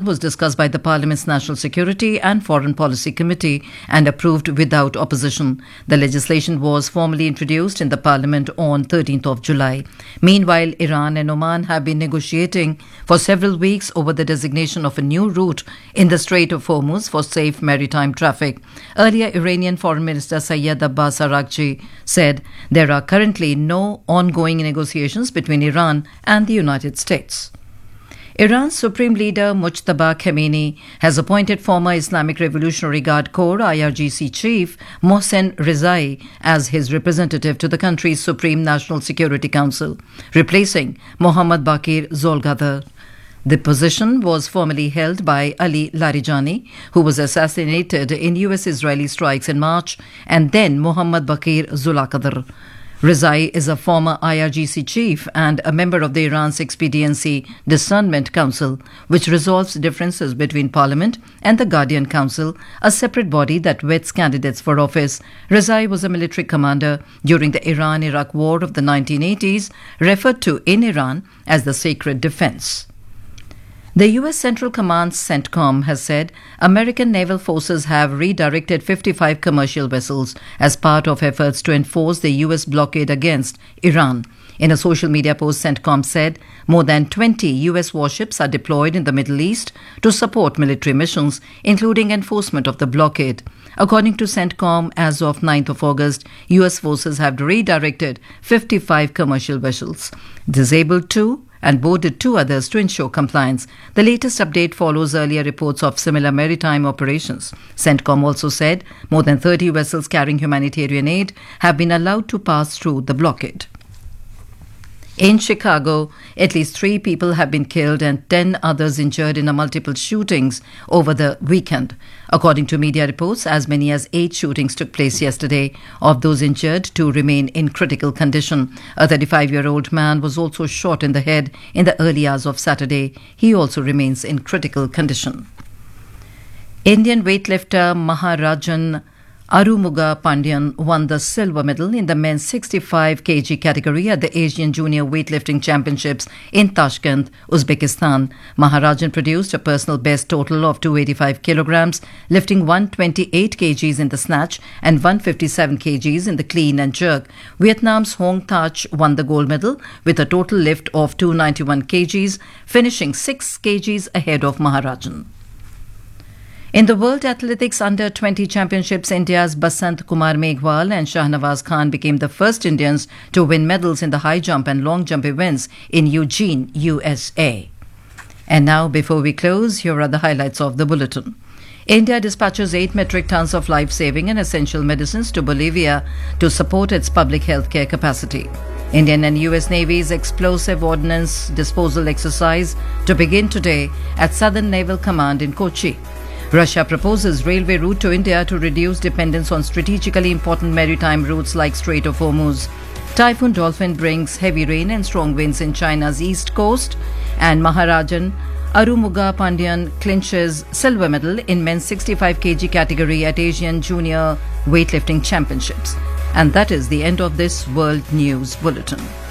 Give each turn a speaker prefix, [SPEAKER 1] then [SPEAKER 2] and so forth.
[SPEAKER 1] was discussed by the Parliament's National Security and Foreign Policy Committee and approved without opposition. The legislation was formally introduced in the Parliament on 13th of July. Meanwhile, Iran and Oman have been negotiating for several weeks over the designation of a new route in the Strait of Hormuz for safe maritime traffic. Earlier, Iranian Foreign Minister Sayyed Abbas Araghchi said there are currently no ongoing negotiations between Iran and the United States. Iran's Supreme Leader Mujtaba Khamenei has appointed former Islamic Revolutionary Guard Corps IRGC Chief Mohsen Rezai as his representative to the country's Supreme National Security Council, replacing Mohammad Baqir Zolgadar. The position was formerly held by Ali Larijani, who was assassinated in US-Israeli strikes in March, and then Mohammad Baqir Zulaqadar. Rezai is a former IRGC chief and a member of the Iran's Expediency Discernment Council, which resolves differences between Parliament and the Guardian Council, a separate body that vets candidates for office. Rezai was a military commander during the Iran-Iraq War of the 1980s, referred to in Iran as the Sacred Defense. The U.S. Central Command CENTCOM has said American naval forces have redirected 55 commercial vessels as part of efforts to enforce the U.S. blockade against Iran. In a social media post, CENTCOM said more than 20 U.S. warships are deployed in the Middle East to support military missions, including enforcement of the blockade. According to CENTCOM, as of 9th of August, U.S. forces have redirected 55 commercial vessels, disabled 2 and boarded 2 others to ensure compliance. The latest update follows earlier reports of similar maritime operations. CENTCOM also said more than 30 vessels carrying humanitarian aid have been allowed to pass through the blockade. In Chicago, at least 3 people have been killed and 10 others injured in multiple shootings over the weekend. According to media reports, as many as 8 shootings took place yesterday. Of those injured, 2 remain in critical condition. A 35-year-old man was also shot in the head in the early hours of Saturday. He also remains in critical condition. Indian weightlifter Maharajan Arumuga Pandyan won the silver medal in the men's 65 kg category at the Asian Junior Weightlifting Championships in Tashkent, Uzbekistan. Maharajan produced a personal best total of 285 kilograms, lifting 128 kgs in the snatch and 157 kgs in the clean and jerk. Vietnam's Hong Thach won the gold medal with a total lift of 291 kgs, finishing 6 kgs ahead of Maharajan. In the World Athletics Under-20 Championships, India's Basant Kumar Meghwal and Shahnawaz Khan became the first Indians to win medals in the high jump and long jump events in Eugene, USA. And now, before we close, here are the highlights of the bulletin. India dispatches 8 metric tons of life-saving and essential medicines to Bolivia to support its public health care capacity. Indian and US Navy's explosive ordnance disposal exercise to begin today at Southern Naval Command in Kochi. Russia proposes railway route to India to reduce dependence on strategically important maritime routes like Strait of Hormuz. Typhoon Dolphin brings heavy rain and strong winds in China's east coast. And Maharajan Arumuga Pandyan clinches silver medal in men's 65 kg category at Asian Junior Weightlifting Championships. And that is the end of this World News Bulletin.